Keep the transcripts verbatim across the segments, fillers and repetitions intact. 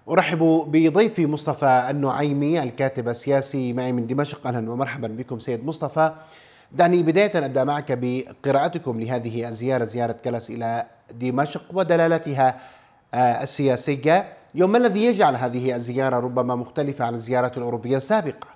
أرحب بضيفي مصطفى النعيمي الكاتب السياسي معي من دمشق. أهلا ومرحبا بكم سيد مصطفى. دعني بداية أبدأ معك بقراءتكم لهذه الزيارة، زيارة كلس إلى دمشق ودلالتها آه، السياسية. اليوم ما الذي يجعل هذه الزيارة ربما مختلفة عن الزيارات الأوروبية السابقة؟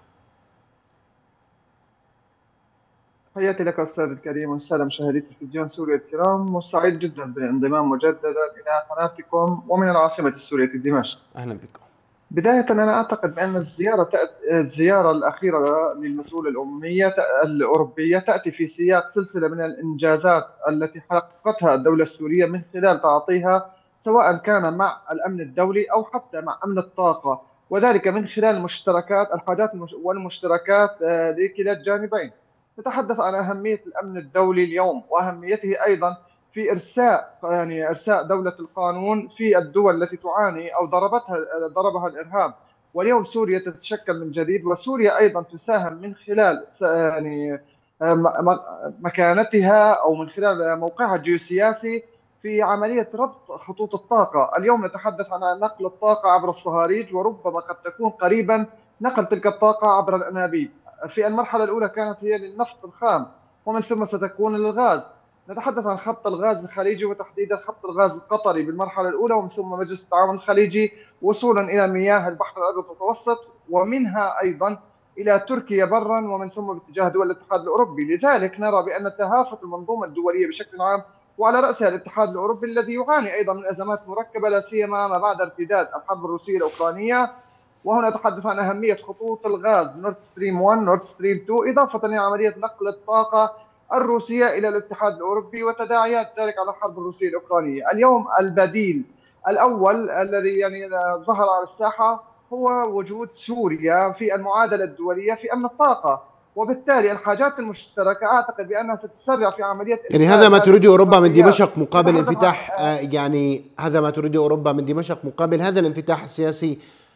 تحياتي لك أستاذ الكريم والسادة مشاهدي تلفزيون سوريا الكرام، مستعد جدا بالانضمام مجددا إلى قناتكم ومن العاصمة السورية دمشق. أهلا بكم. بداية أنا أعتقد بأن الزيارة تأت... الزيارة الأخيرة للمسؤولة الأممية ت- الأوروبية تأتي في سياق سلسلة من الإنجازات التي حققتها الدولة السورية من خلال تعاطيها، سواء كان مع الأمن الدولي أو حتى مع أمن الطاقة، وذلك من خلال المشتركات الحاجات المش... والمشتركات آه، لكلا الجانبين. نتحدث عن أهمية الأمن الدولي اليوم وأهميته أيضا في إرساء يعني إرساء دولة القانون في الدول التي تعاني أو ضربتها ضربها الإرهاب. واليوم سوريا تتشكل من جديد، وسوريا أيضا تساهم من خلال س- يعني م- م- مكانتها أو من خلال موقعها الجيوسياسي في عملية ربط خطوط الطاقة. اليوم نتحدث عن نقل الطاقة عبر الصهاريج، وربما قد تكون قريبا نقل تلك الطاقة عبر الأنابيب. في المرحلة الأولى كانت هي للنفط الخام، ومن ثم ستكون للغاز. نتحدث عن خط الغاز الخليجي، وتحديدا خط الغاز القطري بالمرحلة الأولى، ومن ثم مجلس التعاون الخليجي وصولا إلى مياه البحر الأبيض المتوسط، ومنها أيضا إلى تركيا برا، ومن ثم باتجاه دول الاتحاد الأوروبي. لذلك نرى بأن تهافت المنظومة الدولية بشكل عام، وعلى رأسها الاتحاد الأوروبي الذي يعاني أيضا من أزمات مركبة، لا سيما ما بعد ارتداد الحرب الروسية الأوكرانية. وهنا نتحدث عن أهمية خطوط الغاز نورد ستريم واحد نورد ستريم اثنين، إضافة إلى عملية نقل الطاقة الروسية إلى الاتحاد الأوروبي وتداعيات ذلك على الحرب الروسية الأوكرانية. اليوم البديل الأول الذي يعني ظهر على الساحة هو وجود سوريا في المعادلة الدولية في أمن الطاقة، وبالتالي الحاجات المشتركة أعتقد بأنها ستسرع في عملية يعني هذا إنفاذ ما هذه تريد أوروبا من الاتفاقيات. دمشق مقابل نتحدث عن انفتاح آه، يعني هذا ما تريد أوروبا من دمشق مقابل هذا الانفتاح السياسي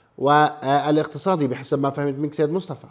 والاقتصادي بحسب ما فهمت منك سيد مصطفى.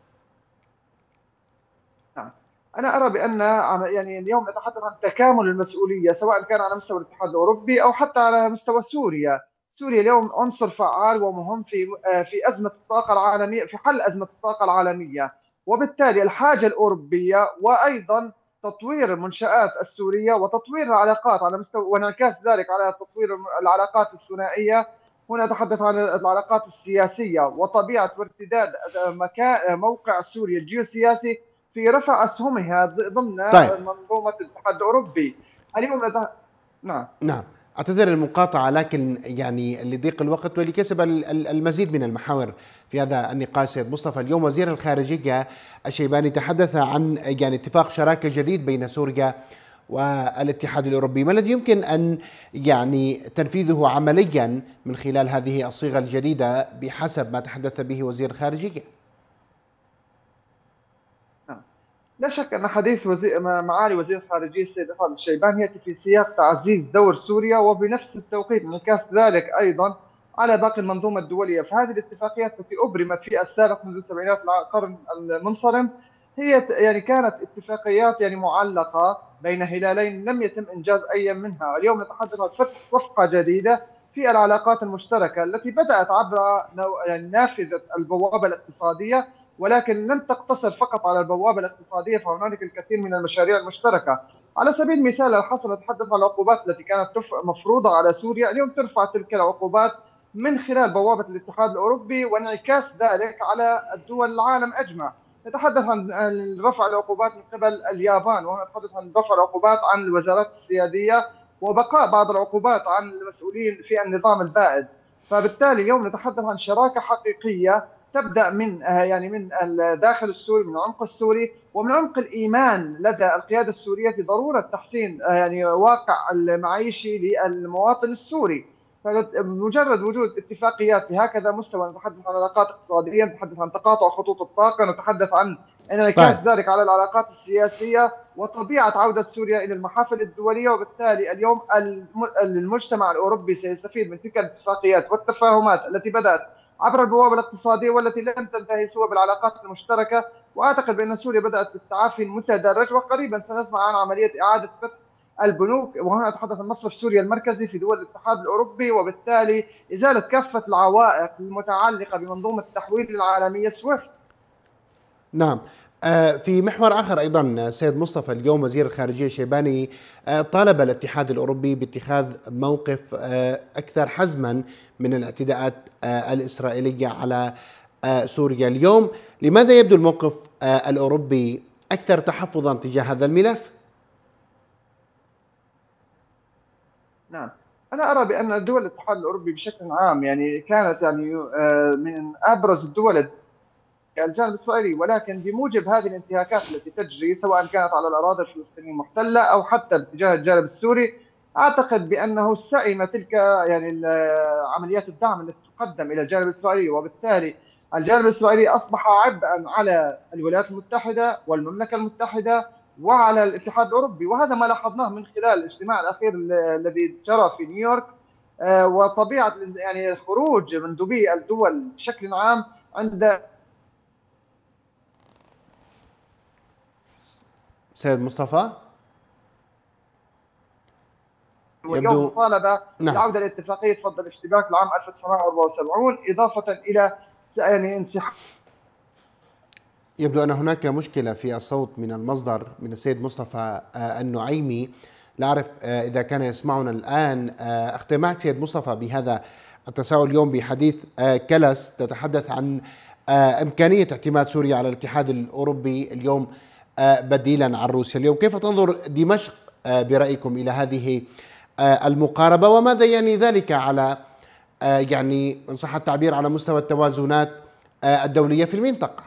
نعم. أنا أرى بأن يعني اليوم نتحدث عن تكامل المسؤولية، سواء كان على مستوى الاتحاد الأوروبي أو حتى على مستوى سوريا. سوريا اليوم عنصر فعال ومهم في في أزمة الطاقة العالمية، في حل أزمة الطاقة العالمية. وبالتالي الحاجة الأوروبية وأيضا تطوير المنشآت السورية وتطوير العلاقات على مستوى، وانعكاس ذلك على تطوير العلاقات الثنائية. هنا نتحدث عن العلاقات السياسية وطبيعة وارتداد مكان موقع سوريا الجيوسياسي في رفع أسهمها ضمن طيب. منظومة الاتحاد الأوروبي. اليوم نت... نعم. نعم، أعتذر المقاطعة، لكن يعني لضيق الوقت ولكسب ال- ال- المزيد من المحاور في هذا النقاش سيد مصطفى. اليوم وزير الخارجية الشيباني تحدث عن يعني اتفاق شراكة جديد بين سوريا والاتحاد الأوروبي. ما الذي يمكن أن يعني تنفيذه عمليا من خلال هذه الصيغة الجديدة بحسب ما تحدث به وزير الخارجية؟ نعم. لا شك أن حديث وزير معالي وزير الخارجية السيد أحمد الشيباني يأتي في سياق تعزيز دور سوريا، وبنفس التوقيت انعكاس ذلك أيضا على باقي المنظومة الدولية. فهذه الاتفاقيات التي أبرمت في السابق منذ سبعينات القرن المنصرم هي يعني كانت اتفاقيات يعني معلقة بين هلالين لم يتم إنجاز أي منها. اليوم نتحدث عن فتح صفحة جديدة في العلاقات المشتركة التي بدأت عبر يعني نافذة البوابة الاقتصادية، ولكن لم تقتصر فقط على البوابة الاقتصادية، فهنالك الكثير من المشاريع المشتركة. على سبيل المثال الحصر نتحدث عن العقوبات التي كانت مفروضة على سوريا، اليوم ترفع تلك العقوبات من خلال بوابة الاتحاد الأوروبي، وانعكاس ذلك على الدول العالم أجمع. نتحدث عن رفع العقوبات من قبل اليابان، ونتحدث عن رفع العقوبات عن الوزارات السيادية، وبقاء بعض العقوبات عن المسؤولين في النظام البائد. فبالتالي اليوم نتحدث عن شراكة حقيقية تبدا من يعني من الداخل السوري، من العمق السوري، ومن عمق الايمان لدى القياده السوريه في ضروره تحسين يعني واقع المعيشي للمواطن السوري. فمجرد وجود اتفاقيات بهكذا مستوى، نتحدث عن علاقات اقتصاديه، نتحدث عن تقاطع خطوط الطاقه، نتحدث عن انعكاس طيب. ذلك على العلاقات السياسيه وطبيعه عوده سوريا الى المحافل الدوليه. وبالتالي اليوم المجتمع الاوروبي سيستفيد من تلك الاتفاقيات والتفاهمات التي بدات عبر البوابه الاقتصاديه والتي لن تنتهي سوى بالعلاقات المشتركه. واعتقد بان سوريا بدات بالتعافي المتدرج، وقريبا سنسمع عن عمليه اعاده فتح البنوك، وهنا أتحدث عن مصرف سوريا المركزي في دول الاتحاد الأوروبي، وبالتالي إزالة كافة العوائق المتعلقة بمنظومة التحويل العالمية سويفت. نعم. آه، في محور آخر أيضا سيد مصطفى، اليوم وزير الخارجية الشيباني آه، طالب الاتحاد الأوروبي باتخاذ موقف آه، أكثر حزما من الاعتداءات آه، الإسرائيلية على آه، سوريا اليوم. لماذا يبدو الموقف آه، الأوروبي أكثر تحفظا تجاه هذا الملف؟ نعم، أنا أرى بأن دول الاتحاد الأوروبي بشكل عام يعني كانت يعني آه، من أبرز الدول الجانب الإسرائيلي، ولكن بموجب هذه الانتهاكات التي تجري سواء كانت على الأراضي الفلسطينية المحتلة أو حتى باتجاه الجانب السوري، أعتقد بأنه سئم تلك يعني عمليات الدعم التي تقدم إلى الجانب الإسرائيلي، وبالتالي الجانب الإسرائيلي أصبح عبئا على الولايات المتحدة والمملكة المتحدة وعلى الاتحاد الأوروبي. وهذا ما لاحظناه من خلال الاجتماع الأخير الذي جرى في نيويورك، آه، وطبيعة يعني خروج مندوبي الدول بشكل عام عند سيد مصطفى واليوم يبدو. مطالبه نعم. بالعوده لاتفاقيه فض الاشتباك لعام ألف وتسعمائة وأربعة وسبعين، اضافه الى يعني انسحاب. يبدو أن هناك مشكلة في الصوت من المصدر من السيد مصطفى آه، النعيمي. لا أعرف آه، إذا كان يسمعنا الآن. آه، أختم معك سيد مصطفى بهذا التساؤل اليوم بحديث آه، كلس تتحدث عن آه، إمكانية اعتماد سوريا على الاتحاد الأوروبي اليوم آه، بديلا عن روسيا. اليوم كيف تنظر دمشق آه، برأيكم إلى هذه آه، المقاربة، وماذا يعني ذلك على آه، يعني إن صح التعبير على مستوى التوازنات آه، الدولية في المنطقة؟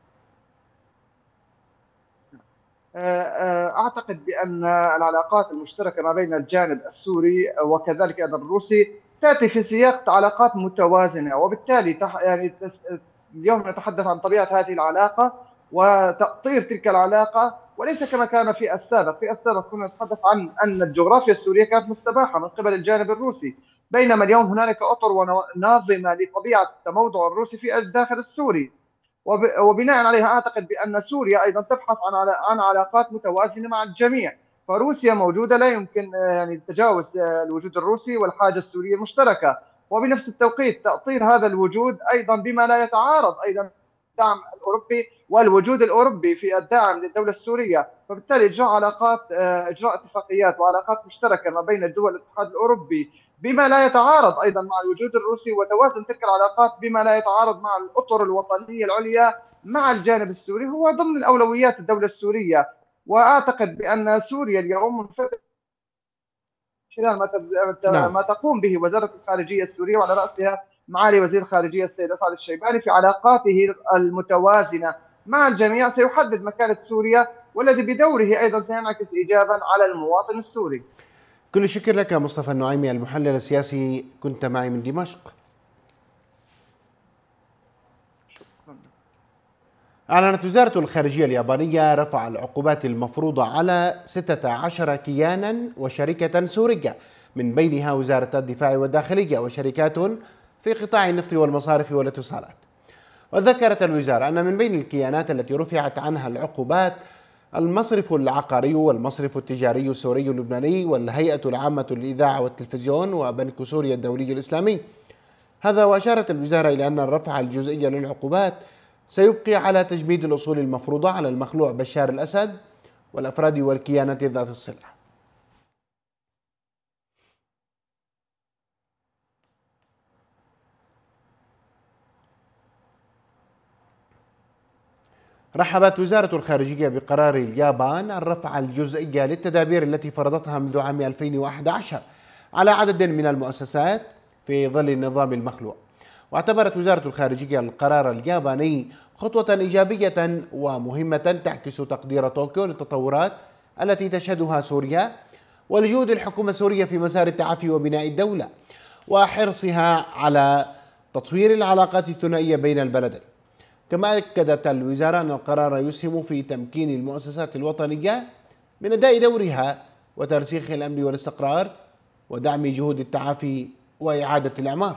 اعتقد بان العلاقات المشتركه ما بين الجانب السوري وكذلك ايضا الروسي تاتي في سياق علاقات متوازنه، وبالتالي يعني اليوم نتحدث عن طبيعه هذه العلاقه وتأطير تلك العلاقه، وليس كما كان في السابق. في السابق كنا نتحدث عن ان الجغرافيا السوريه كانت مستباحه من قبل الجانب الروسي، بينما اليوم هنالك اطر وناظمه لطبيعه التموضع الروسي في الداخل السوري، وبناء عليها اعتقد بان سوريا ايضا تبحث عن عن علاقات متوازنه مع الجميع. فروسيا موجوده، لا يمكن يعني تجاوز الوجود الروسي والحاجه السوريه المشتركه، وبنفس التوقيت تاطير هذا الوجود ايضا بما لا يتعارض ايضا الدعم الاوروبي والوجود الاوروبي في الدعم للدوله السوريه. فبالتالي اجراء علاقات اجراء اتفاقيات وعلاقات مشتركه ما بين الدول الاتحاد الاوروبي بما لا يتعارض ايضا مع الوجود الروسي، وتوازن تلك العلاقات بما لا يتعارض مع الاطر الوطنيه العليا مع الجانب السوري هو ضمن اولويات الدوله السوريه. واعتقد بان سوريا اليوم منفتحه خلال ما نعم. ما تقوم به وزاره الخارجيه السوريه وعلى راسها معالي وزير الخارجيه السيد اسعد الشيباني في علاقاته المتوازنه مع الجميع، سيحدد مكانه سوريا، والذي بدوره ايضا سينعكس ايجابا على المواطن السوري. كل الشكر لك مصطفى النعيمي المحلل السياسي، كنت معي من دمشق. أعلنت وزارة الخارجية اليابانية رفع العقوبات المفروضة على ستة عشر كيانا وشركة سورية، من بينها وزارة الدفاع والداخلية وشركات في قطاع النفط والمصارف والاتصالات. وذكرت الوزارة أن من بين الكيانات التي رفعت عنها العقوبات المصرف العقاري والمصرف التجاري السوري اللبناني والهيئة العامة للإذاعة والتلفزيون وبنك سوريا الدولي الإسلامي. هذا وأشارت الوزارة إلى أن الرفع الجزئي للعقوبات سيبقي على تجميد الأصول المفروضة على المخلوع بشار الأسد والأفراد والكيانات ذات الصلة. رحبت وزارة الخارجية بقرار اليابان الرفع الجزئي للتدابير التي فرضتها منذ عام ألفين وأحد عشر على عدد من المؤسسات في ظل النظام المخلوع. واعتبرت وزارة الخارجية القرار الياباني خطوة إيجابية ومهمة تعكس تقدير طوكيو للتطورات التي تشهدها سوريا ولجهود الحكومة السورية في مسار التعافي وبناء الدولة وحرصها على تطوير العلاقات الثنائية بين البلدين. كما أكدت الوزارة أن القرار يسهم في تمكين المؤسسات الوطنية من أداء دورها وترسيخ الأمن والاستقرار ودعم جهود التعافي وإعادة الإعمار.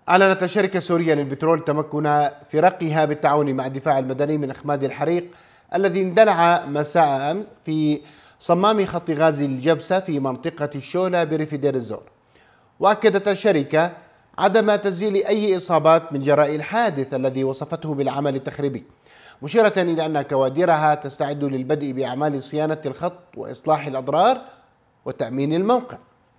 أعلنت الشركة السورية للبترول تمكن فرقها بالتعاون مع الدفاع المدني من إخماد الحريق الذي اندلع مساء أمس في صمام خط غاز الجبسة في منطقة الشولة بريف دير الزور. وأكدت الشركة عدم تسجيل أي إصابات من جراء الحادث الذي وصفته بالعمل التخريبي، مشيرة إلى أن كوادرها تستعد للبدء بأعمال صيانة الخط وإصلاح الأضرار وتأمين الموقع.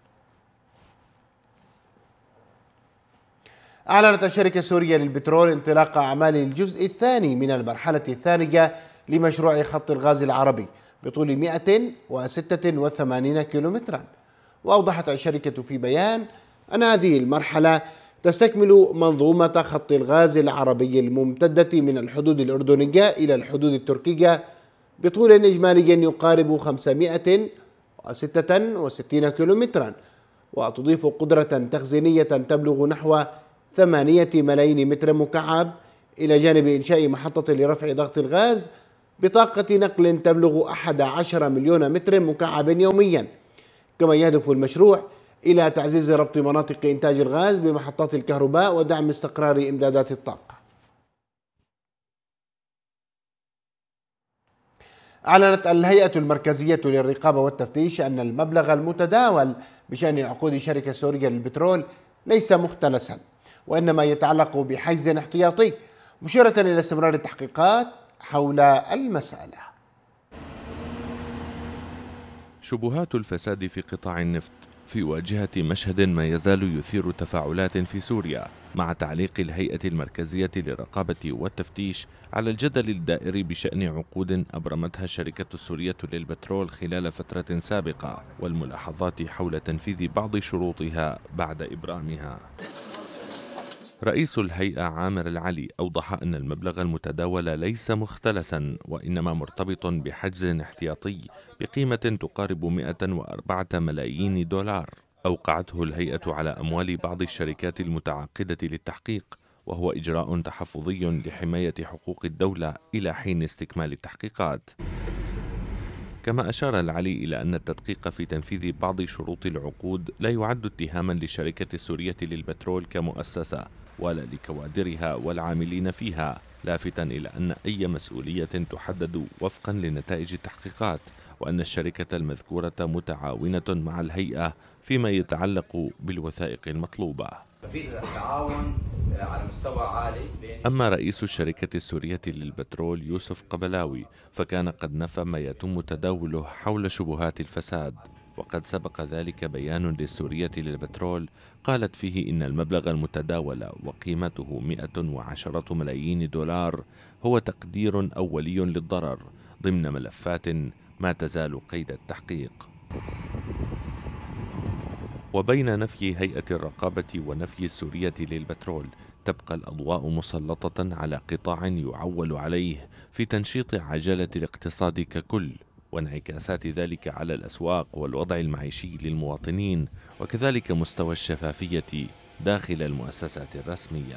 أعلنت الشركة السورية للبترول انطلاق أعمال الجزء الثاني من المرحلة الثانية لمشروع خط الغاز العربي بطول مئة وستة وثمانين كيلومترا. وأوضحت الشركة في بيان أن هذه المرحلة تستكمل منظومة خط الغاز العربي الممتدة من الحدود الأردنية إلى الحدود التركية بطول إجمالي يقارب خمسمئة وستة وستين كيلومترا، وتضيف قدرة تخزينية تبلغ نحو ثمانية ملايين متر مكعب، إلى جانب إنشاء محطة لرفع ضغط الغاز بطاقة نقل تبلغ أحد عشر مليون متر مكعب يوميا. كما يهدف المشروع إلى تعزيز ربط مناطق إنتاج الغاز بمحطات الكهرباء ودعم استقرار إمدادات الطاقة. أعلنت الهيئة المركزية للرقابة والتفتيش أن المبلغ المتداول بشأن عقود الشركة السورية للبترول ليس مختلسا، وإنما يتعلق بحجز احتياطي، مشيرة إلى استمرار التحقيقات حول المسألة. شبهات الفساد في قطاع النفط في واجهة مشهد ما يزال يثير تفاعلات في سوريا، مع تعليق الهيئة المركزية للرقابة والتفتيش على الجدل الدائر بشأن عقود أبرمتها الشركة السورية للبترول خلال فترة سابقة، والملاحظات حول تنفيذ بعض شروطها بعد إبرامها. رئيس الهيئة عامر العلي أوضح أن المبلغ المتداول ليس مختلسا، وإنما مرتبط بحجز احتياطي بقيمة تقارب مئة وأربعة ملايين دولار أوقعته الهيئة على أموال بعض الشركات المتعاقدة للتحقيق، وهو إجراء تحفظي لحماية حقوق الدولة إلى حين استكمال التحقيقات. كما أشار العلي إلى أن التدقيق في تنفيذ بعض شروط العقود لا يعد اتهاما للشركة السورية للبترول كمؤسسة ولا لكوادرها والعاملين فيها، لافتا إلى أن أي مسؤولية تحدد وفقا لنتائج التحقيقات، وأن الشركة المذكورة متعاونة مع الهيئة فيما يتعلق بالوثائق المطلوبة. في تعاون على مستوى عالي. أما رئيس الشركة السورية للبترول يوسف قبلاوي فكان قد نفى ما يتم تداوله حول شبهات الفساد، وقد سبق ذلك بيان للسورية للبترول قالت فيه إن المبلغ المتداول وقيمته مئة وعشرة ملايين دولار هو تقدير أولي للضرر ضمن ملفات ما تزال قيد التحقيق. وبين نفي هيئة الرقابة ونفي السورية للبترول تبقى الأضواء مسلطة على قطاع يعول عليه في تنشيط عجلة الاقتصاد ككل، وانعكاسات ذلك على الأسواق والوضع المعيشي للمواطنين، وكذلك مستوى الشفافية داخل المؤسسات الرسمية.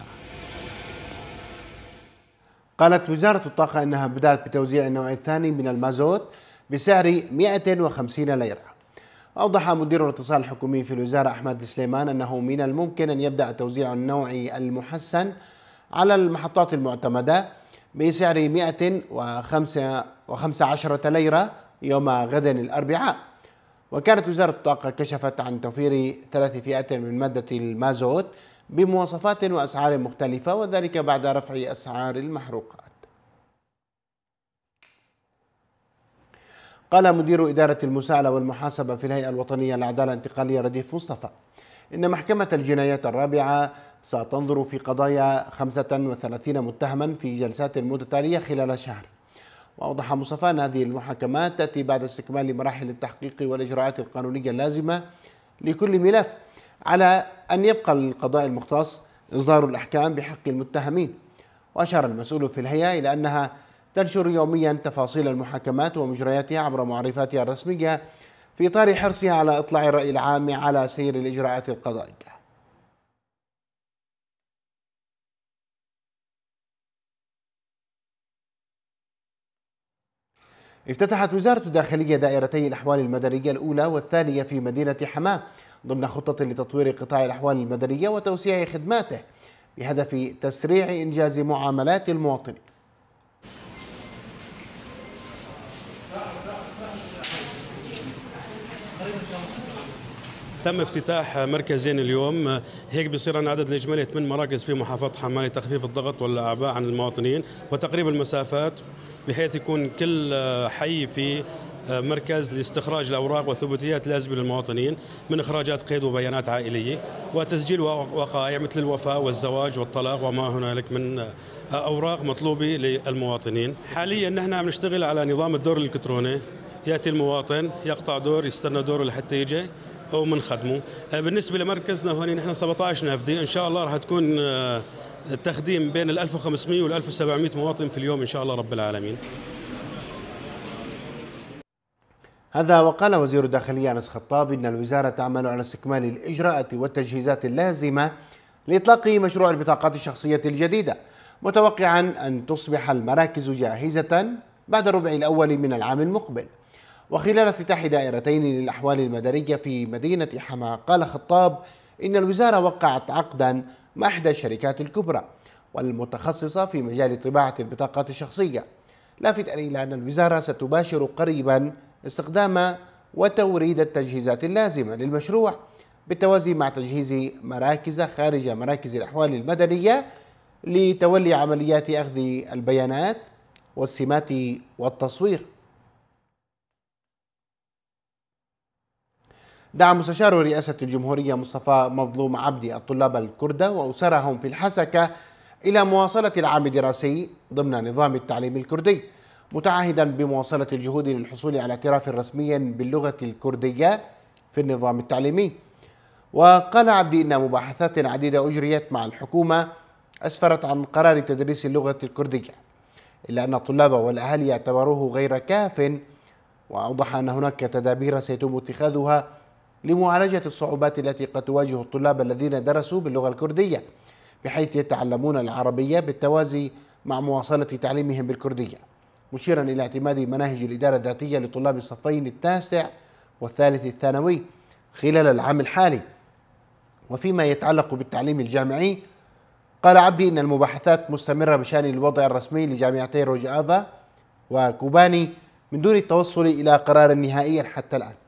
قالت وزارة الطاقة إنها بدأت بتوزيع النوع الثاني من المازوت بسعر مئة وخمسين ليرة. أوضح مدير الاتصال الحكومي في الوزارة أحمد سليمان أنه من الممكن أن يبدأ توزيع النوع المحسن على المحطات المعتمدة بسعر مئة وخمسة عشر ليرة يوم غد الأربعاء. وكانت وزارة الطاقة كشفت عن توفير ثلاث فئات من مادة المازوت بمواصفات وأسعار مختلفة، وذلك بعد رفع أسعار المحروقات. قال مدير إدارة المساءلة والمحاسبة في الهيئة الوطنية للعدالة الانتقالية رديف مصطفى إن محكمة الجنايات الرابعة ستنظر في قضايا خمسة وثلاثين متهما في جلسات متتالية خلال شهر. وأوضح مصطفى أن هذه المحاكمات تأتي بعد استكمال مراحل التحقيق والإجراءات القانونية اللازمة لكل ملف، على أن يبقى القضاء المختص إصدار الأحكام بحق المتهمين. وأشار المسؤول في الهيئة إلى أنها تنشر يوميا تفاصيل المحاكمات ومجرياتها عبر معرفاتها الرسمية في إطار حرصها على إطلاع الرأي العام على سير الإجراءات القضائية. افتتحت وزارة الداخلية دائرتي الأحوال المدنية الأولى والثانية في مدينة حماة ضمن خطة لتطوير قطاع الأحوال المدنية وتوسيع خدماته، بهدف تسريع إنجاز معاملات المواطنين. تم افتتاح مركزين اليوم، هيك بيصير عندنا عدد الإجمالي ثمان مراكز في محافظة حماة لتخفيف الضغط والأعباء عن المواطنين وتقريب المسافات، بحيث يكون كل حي في مركز لاستخراج الأوراق والثبوتيات اللازمة للمواطنين من إخراجات قيد وبيانات عائلية وتسجيل وقائع مثل الوفاة والزواج والطلاق وما هنالك من أوراق مطلوبة للمواطنين. حاليا نحن عم نشتغل على نظام الدور الإلكتروني، يأتي المواطن يقطع دور يستنى دوره لحتى يجي أو من خدمه. بالنسبة لمركزنا هون نحن سبعة عشر نافذة، إن شاء الله راح تكون التخديم بين ال ألف وخمسمئة وال ألف وسبعمئة مواطن في اليوم إن شاء الله رب العالمين. هذا وقال وزير الداخلية أنس خطاب إن الوزارة تعمل على استكمال الإجراءات والتجهيزات اللازمة لإطلاق مشروع البطاقات الشخصية الجديدة، متوقعا أن تصبح المراكز جاهزة بعد الربع الأول من العام المقبل. وخلال افتتاح دائرتين للأحوال المدنية في مدينة حماة، قال خطاب إن الوزارة وقعت عقدا مع إحدى الشركات الكبرى والمتخصصة في مجال طباعة البطاقات الشخصية، لافتا إلى أن الوزارة ستباشر قريبا استخدام وتوريد التجهيزات اللازمة للمشروع بالتوازي مع تجهيز مراكز خارج مراكز الأحوال المدنية لتولي عمليات أخذ البيانات والسمات والتصوير. دعا مستشار رئاسة الجمهورية مصطفى مظلوم عبدي الطلاب الكرد وأسرهم في الحسكة إلى مواصلة العام الدراسي ضمن نظام التعليم الكردي، متعهدا بمواصلة الجهود للحصول على اعتراف رسمي باللغة الكردية في النظام التعليمي. وقال عبدي إن مباحثات عديدة أجريت مع الحكومة أسفرت عن قرار تدريس اللغة الكردية، إلا أن الطلاب والأهالي اعتبروه غير كاف، وأوضح أن هناك تدابير سيتم اتخاذها لمعالجة الصعوبات التي قد تواجه الطلاب الذين درسوا باللغة الكردية، بحيث يتعلمون العربية بالتوازي مع مواصلة تعليمهم بالكردية، مشيرا إلى اعتماد مناهج الإدارة الذاتية لطلاب الصفين التاسع والثالث الثانوي خلال العام الحالي. وفيما يتعلق بالتعليم الجامعي، قال عبدي إن المباحثات مستمرة بشأن الوضع الرسمي لجامعتي روجافا وكوباني من دون التوصل إلى قرار نهائي حتى الآن.